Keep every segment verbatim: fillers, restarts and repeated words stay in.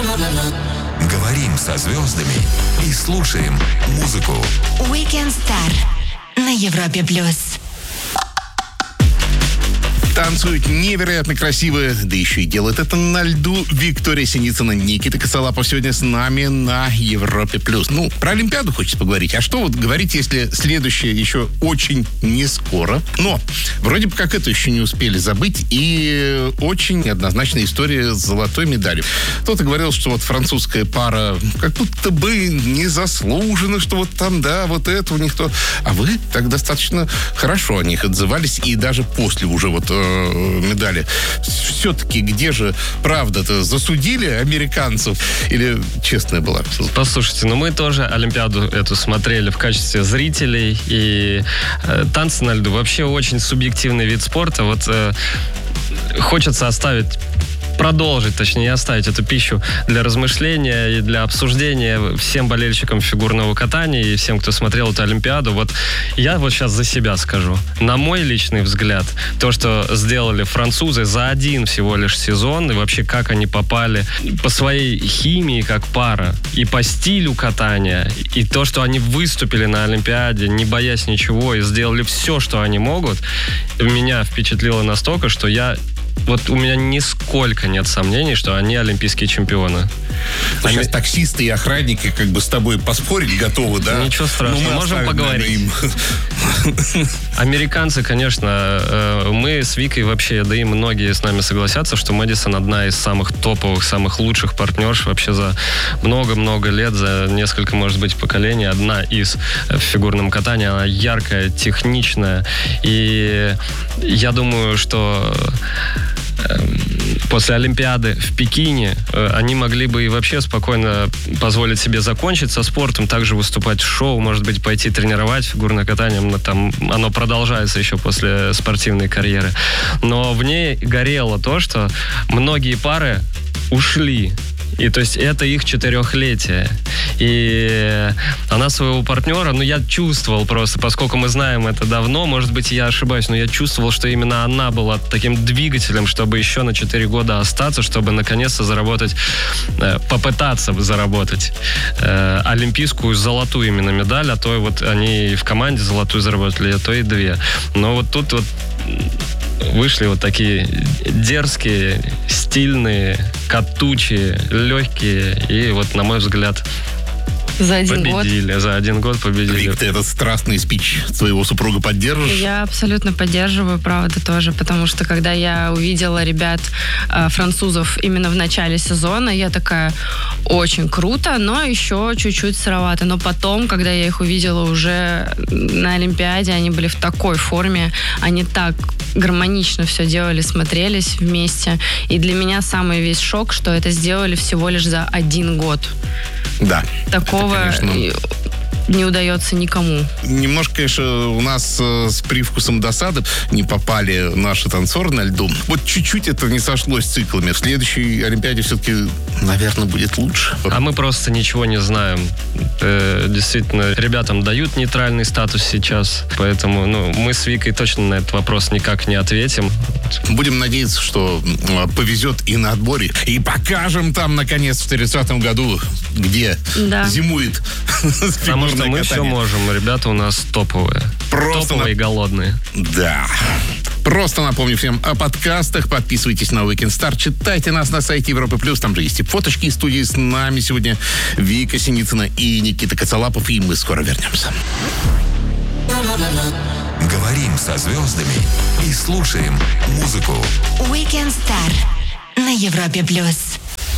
Говорим со звездами и слушаем музыку. Weekend Star на Европе плюс. Танцуют невероятно красиво, да еще и делают это на льду. Виктория Синицына, Никита Косолапов сегодня с нами на Европе+. Ну, про Олимпиаду хочется поговорить. А что вот говорить, если следующее еще очень не скоро? Но вроде бы как это еще не успели забыть. И очень неоднозначная история с золотой медалью. Кто-то говорил, что вот французская пара как будто бы незаслуженно, что вот там, да, вот это у них то. А вы так достаточно хорошо о них отзывались. И даже после уже вот медали. Все-таки где же правда-то? Засудили американцев? Или честная была? Послушайте, ну мы тоже Олимпиаду эту смотрели в качестве зрителей. И э, танцы на льду вообще очень субъективный вид спорта. Вот э, хочется оставить продолжить, точнее, оставить эту пищу для размышления и для обсуждения всем болельщикам фигурного катания и всем, кто смотрел эту Олимпиаду. Вот я вот сейчас за себя скажу. На мой личный взгляд, то, что сделали французы за один всего лишь сезон, и вообще как они попали по своей химии как пара, и по стилю катания, и то, что они выступили на Олимпиаде, не боясь ничего, и сделали все, что они могут, меня впечатлило настолько, что я Вот у меня нисколько нет сомнений, что они олимпийские чемпионы. А сейчас таксисты и охранники как бы с тобой поспорить готовы, да? Ничего страшного, мы можем поговорить. Американцы, конечно, мы с Викой вообще, да и многие с нами согласятся, что Мэдисон одна из самых топовых, самых лучших партнерш вообще за много-много лет, за несколько, может быть, поколений. Одна из в фигурном катании. Она яркая, техничная. И я думаю, что после Олимпиады в Пекине они могли бы и вообще спокойно позволить себе закончить со спортом, также выступать в шоу, может быть, пойти тренировать фигурное катание. Там оно продолжается еще после спортивной карьеры. Но в ней горело то, что многие пары ушли. И то есть это их четырехлетие. И она своего партнера, ну я чувствовал просто, поскольку мы знаем это давно, может быть, я ошибаюсь, но я чувствовал, что именно она была таким двигателем, чтобы еще на четыре года остаться, чтобы наконец-то заработать, попытаться заработать э, олимпийскую золотую именно медаль, а то вот они в команде золотую заработали, а то и две. Но вот тут вот вышли вот такие дерзкие, стильные, катучие, легкие. И вот, на мой взгляд, за один победили. год. За один год победили. Вик, ты этот страстный спич своего супруга поддерживаешь? Я абсолютно поддерживаю, правда, тоже. Потому что, когда я увидела ребят э, французов именно в начале сезона, я такая, очень круто, но еще чуть-чуть сыровато. Но потом, когда я их увидела уже на Олимпиаде, они были в такой форме, они так гармонично все делали, смотрелись вместе. И для меня самый весь шок, что это сделали всего лишь за один год. Да. Такого это, конечно, не удается никому. Немножко, конечно, у нас э, с привкусом досады не попали наши танцоры на льду. Вот чуть-чуть это не сошлось с циклами. В следующей Олимпиаде все-таки, наверное, будет лучше. А мы просто ничего не знаем. Э, действительно, ребятам дают нейтральный статус сейчас. Поэтому ну, мы с Викой точно на этот вопрос никак не ответим. Будем надеяться, что повезет и на отборе. И покажем там, наконец, в тридцатом году, где да. зимует. Потому что мы катание. Все можем. Ребята у нас топовые. Просто топовые на... и голодные. Да. Просто напомню всем о подкастах. Подписывайтесь на Weekend Star. Читайте нас на сайте Европы Плюс. Там же есть и фоточки из студии. С нами сегодня Вика Синицына и Никита Косолапов. И мы скоро вернемся. Говорим со звездами и слушаем музыку. Weekend Star на Европе Плюс.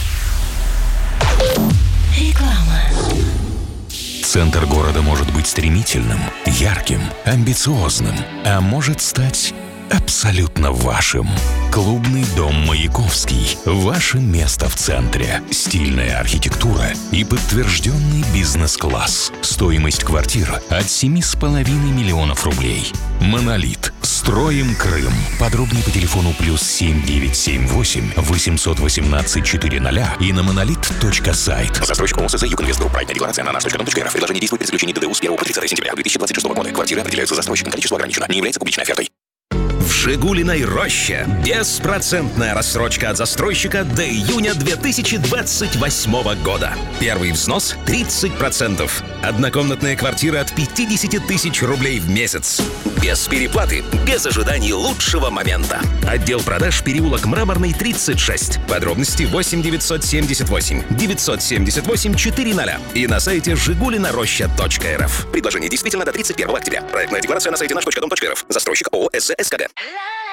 Реклама. Центр города может быть стремительным, ярким, амбициозным, а может стать абсолютно вашим. Клубный дом «Маяковский» – ваше место в центре. Стильная архитектура и подтвержденный бизнес-класс. Стоимость квартир от семи с половиной миллионов рублей. «Монолит». Строим Крым. Подробнее по телефону плюс семь девять семь восемь восемьсот восемнадцать четыреста и на монолит точка сайт. Застройщик ОМСЗ «Югинвестгрупп». Проектная декларация на наш точка дом точка эр эф. Предложение действует при заключении ДДУ с первого по тридцатое сентября две тысячи двадцать шестого года. Квартиры определяются застройщиком. Количество ограничено. Не является публичной офертой. В в Жигулиной Роще. Беспроцентная рассрочка от застройщика до июня две тысячи двадцать восьмого года. Первый взнос тридцать процентов. Однокомнатная квартира от пятьдесят тысяч рублей в месяц. Без переплаты, без ожиданий лучшего момента. Отдел продаж, переулок Мраморный, тридцать шесть. Подробности восемь девятьсот семьдесят восемь девятьсот семьдесят восемь четыреста и на сайте жигулинароща точка эр эф. Предложение действительно до тридцать первого октября. Проектная декларация на сайте наш точка дом точка эр эф. Застройщик ООО СЗ СКГ.